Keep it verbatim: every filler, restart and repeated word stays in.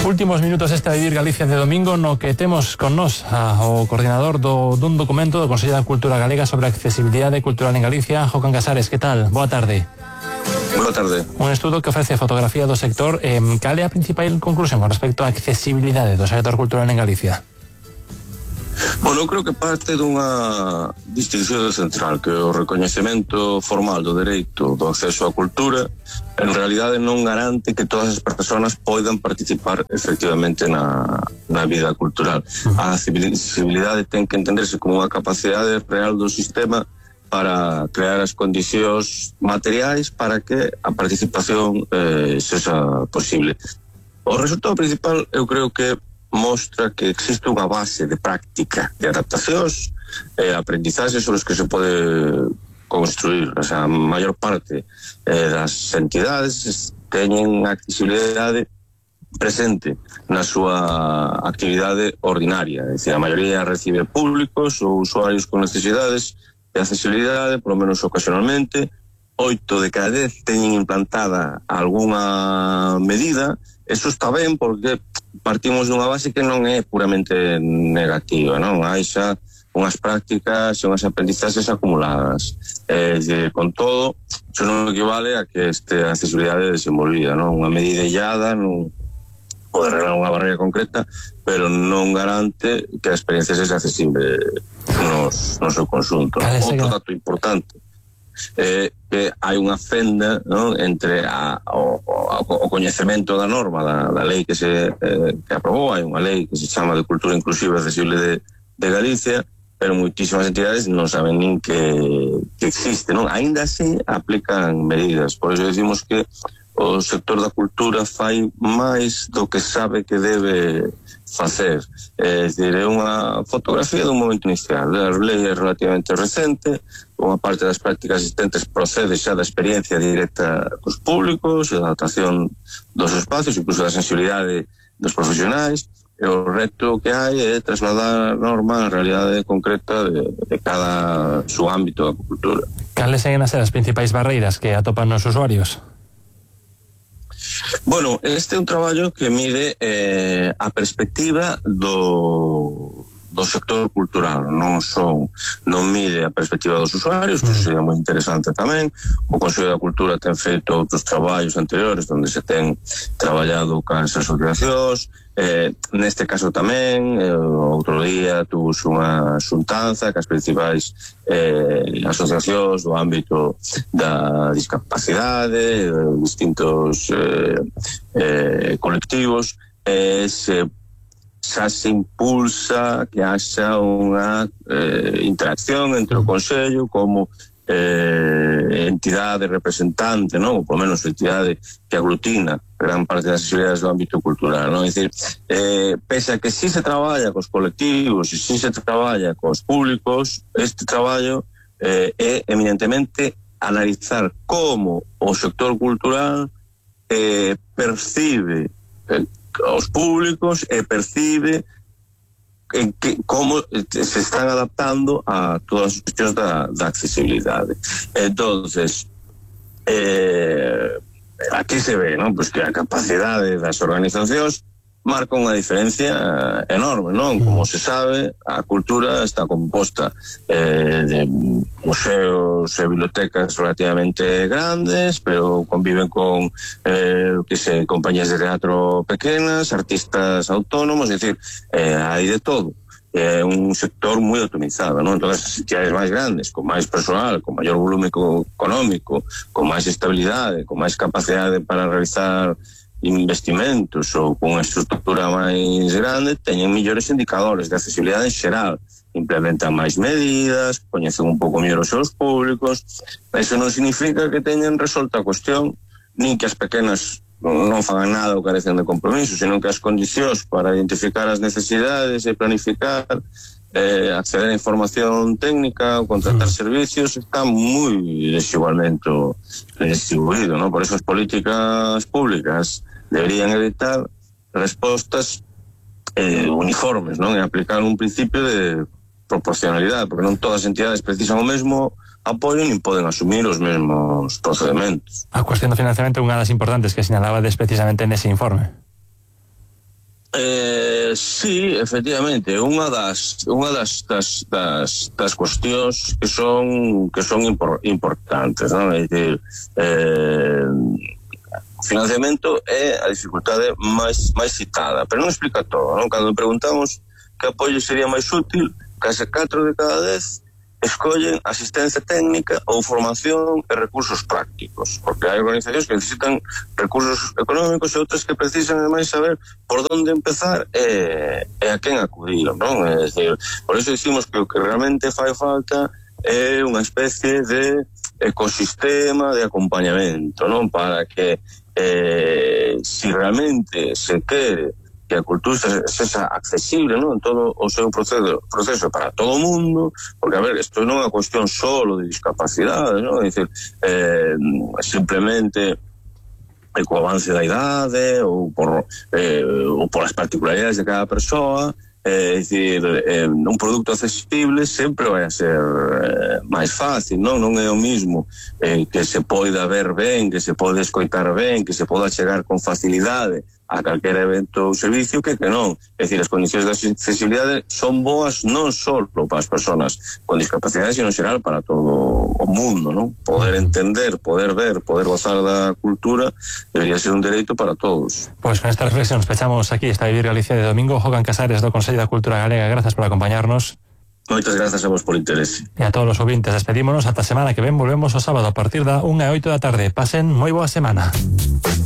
Últimos minutos esta Vivir Galicia de domingo, no que temos con nós a, o coordinador do, dun documento do Consello da Cultura Galega sobre a accesibilidade cultural en Galicia, Joaquín Casares. Que tal? Boa tarde. Boa tarde. Un estudo que ofrece fotografía do sector. Eh, cal é a principal conclusión con respecto á accesibilidade do sector cultural en Galicia? Bueno, eu creo que parte dunha distinción central, que o recoñecemento formal do dereito do acceso á cultura en realidade non garante que todas as persoas poidan participar efectivamente na, na vida cultural. A accesibilidade ten que entenderse como unha capacidade real do sistema para crear as condicións materiais para que a participación eh, sexa posible. O resultado principal eu creo que mostra que existe unha base de práctica de adaptacións e eh, aprendizaxes sobre os que se pode construir. O sea, a maior parte eh, das entidades teñen accesibilidade presente na súa actividade ordinaria, é dicir, a maioría recibe públicos ou usuarios con necesidades de accesibilidade, polo menos ocasionalmente. Oito de cada dez teñen implantada algunha medida. Eso está ben porque partimos dunha base que non é puramente negativa, non? Hai xa unhas prácticas e unhas aprendizaxes acumuladas. É dicir, con todo, iso non equivale a que este a accesibilidade desenvolvida, non? Unha medida illada non pode arreglar unha barreira concreta, pero non garante que a experiencia sexa accesible nos, no seu conxunto. Outro dato importante é que hai unha fenda, non, entre a, o, o, o coñecemento da norma da, da lei que se eh, que aprobou. Hai unha lei que se chama de Cultura Inclusiva e Accesible de, de Galicia, pero moitísimas entidades non saben nin que, que existe, non? Ainda así aplican medidas. Por iso decimos que o sector da cultura fai máis do que sabe que debe facer. É dicir, é unha fotografía dun momento inicial. A lei é relativamente recente, unha parte das prácticas existentes procede xa da experiencia directa cos públicos, da adaptación dos espacios, incluso da sensibilidade dos profesionais, e o reto que hai é trasladar a norma a realidade concreta de, de cada su ámbito da cultura. Cales seguen a ser as principais barreiras que atopan os usuarios? Bueno, este é un traballo que mide eh, a perspectiva do, do sector cultural, non son, non mide a perspectiva dos usuarios, que sería moi interesante tamén. O Consello da Cultura ten feito outros traballos anteriores onde se ten traballado cas asociacións. Eh, neste caso tamén, eh, outro día tuvos unha xuntanza que as principais eh, asociacións do ámbito da discapacidade, eh, distintos eh, eh, colectivos, eh, se xa se impulsa que haxa unha eh, interacción entre o Consello como eh, entidade representante, non? Ou polo menos entidade que aglutina gran parte das accesibilidades do ámbito cultural, non? É dicir, eh, pese a que si se traballa cos colectivos e si se traballa cos públicos, este traballo eh, é eminentemente analizar como o sector cultural eh, percibe eh, os públicos e percibe en que, como se están adaptando a todas as cuestións da, da accesibilidade. Entonces, eh, aquí se ve, ¿no?, pues que a capacidade das organizacións marca unha diferencia enorme, non? Como se sabe, a cultura está composta eh, de museos e bibliotecas relativamente grandes, pero conviven con eh, que se, compañías de teatro pequenas, artistas autónomos, es decir, eh, hai de todo. É un sector moi atomizado, non? Entón, as entidades máis grandes, con máis personal, con maior volume económico, con máis estabilidade, con máis capacidade para realizar investimentos ou con unha estructura máis grande, teñen millores indicadores de accesibilidade en xeral, implementan máis medidas, coñecen un pouco mellor os seus públicos. Eso non significa que teñen resolta a cuestión, nin que as pequenas non fagan nada ou carecen de compromiso, senón que as condicións para identificar as necesidades e planificar, eh, acceder a información técnica ou contratar mm. servicios está moi desigualmente distribuído, ¿no? Por eso as políticas públicas deberían evitar respostas eh, uniformes, ¿no? E aplicar un principio de proporcionalidade, porque non todas as entidades precisan o mesmo apoio nin poden asumir os mesmos procedementos. A cuestión do financiamento é unha das importantes que sinalabades precisamente nese informe. Eh, sí, efectivamente, unha das unha das das das, das cuestións que son que son impor, importantes, non? É dicir, eh, o financiamento é a dificultade máis máis citada, pero non explica todo, non? Cando preguntamos que apoio sería máis útil, case catro de cada dez escollen asistencia técnica ou formación e recursos prácticos, porque hai organizacións que necesitan recursos económicos e outras que precisan ademais saber por onde empezar e, e a quen acudir, non? É dicir, por eso dicimos que o que realmente fai falta é unha especie de ecosistema de acompañamento, non? Para que eh, si realmente se quere que a cultura sexa accesible, ¿no? En todo o seu proceso, proceso para todo o mundo, porque, a ver, isto non é unha cuestión solo de discapacidade, ¿no? É dicir, eh, simplemente eh, co avance da idade ou por, eh, ou por as particularidades de cada persoa, é dicir, eh, un produto accesible sempre vai a ser eh, máis fácil, non? Non é o mismo eh, que se poida ver ben, que se pode escoitar ben, que se poda chegar con facilidade a calquer evento ou servicio que que non. É dicir, as condicións de accesibilidade son boas non só para as persoas con discapacidade, sino en xeral para todo o mundo, non? Poder entender, poder ver, poder gozar da cultura debería ser un dereito para todos. Pois con esta reflexión pechamos aquí esta Vivir Galicia de domingo. Jocan Casares do Consello da Cultura Galega, grazas por acompañarnos. Moitas grazas a vos por interese. E a todos os ouvintes, despedímonos ata a semana que ven, volvemos o sábado a partir da unha e oito da tarde. Pasen moi boa semana.